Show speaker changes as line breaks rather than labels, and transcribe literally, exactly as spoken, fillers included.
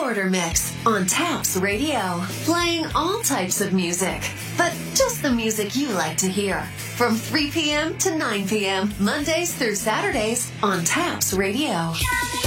Border Mix on Taps Radio. Playing all types of music, but just the music you like to hear. From three p.m. to nine p.m. Mondays through Saturdays on Taps Radio.